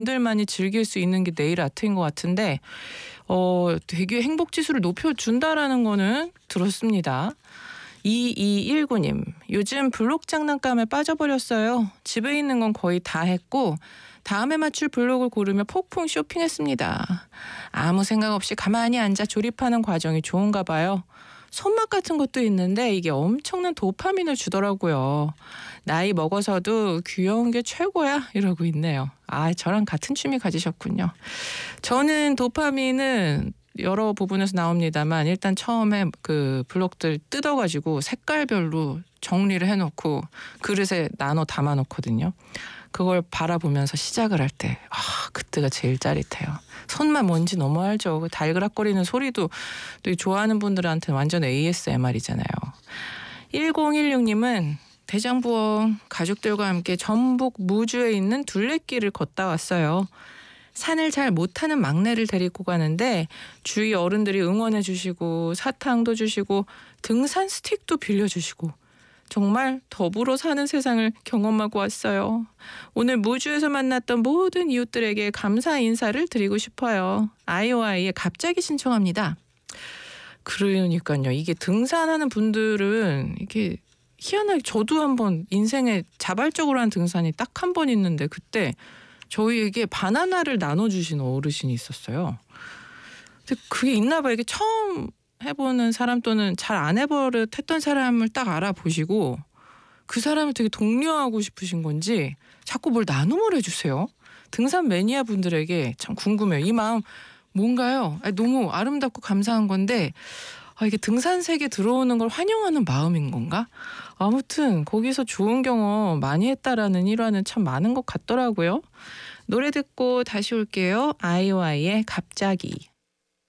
분들만이 즐길 수 있는 게 네일 아트인 것 같은데 되게 행복 지수를 높여준다라는 거는 들었습니다. 2219님, 요즘 블록 장난감에 빠져버렸어요. 집에 있는 건 거의 다 했고 다음에 맞출 블록을 고르며 폭풍 쇼핑했습니다. 아무 생각 없이 가만히 앉아 조립하는 과정이 좋은가 봐요. 손맛 같은 것도 있는데 이게 엄청난 도파민을 주더라고요. 나이 먹어서도 귀여운 게 최고야 이러고 있네요. 아, 저랑 같은 취미 가지셨군요. 저는 도파민은 여러 부분에서 나옵니다만 일단 처음에 그 블록들 뜯어가지고 색깔별로 정리를 해놓고 그릇에 나눠 담아놓거든요. 그걸 바라보면서 시작을 할 때 그때가 제일 짜릿해요. 손만 뭔지 너무 알죠. 그 달그락거리는 소리도 또 좋아하는 분들한테는 완전 ASMR이잖아요. 1016님은 대장부엉 가족들과 함께 전북 무주에 있는 둘레길을 걷다 왔어요. 산을 잘 못하는 막내를 데리고 가는데 주위 어른들이 응원해 주시고 사탕도 주시고 등산 스틱도 빌려주시고 정말 더불어 사는 세상을 경험하고 왔어요. 오늘 무주에서 만났던 모든 이웃들에게 감사 인사를 드리고 싶어요. 아이오아이의 갑자기 신청합니다. 그러니까요. 이게 등산하는 분들은 이게 희한하게 저도 한번 인생에 자발적으로 한 등산이 딱 한 번 있는데 그때 저희에게 바나나를 나눠주신 어르신이 있었어요. 근데 그게 있나 봐요. 이게 처음 해보는 사람 또는 잘 안 해버릇했던 사람을 딱 알아보시고 그 사람을 되게 독려하고 싶으신 건지 자꾸 뭘 나눔을 해주세요. 등산 매니아 분들에게 참 궁금해요. 이 마음 뭔가요? 너무 아름답고 감사한 건데 이게 등산 세계 들어오는 걸 환영하는 마음인 건가? 아무튼 거기서 좋은 경험 많이 했다라는 일화는 참 많은 것 같더라고요. 노래 듣고 다시 올게요. 아이오아이의 갑자기.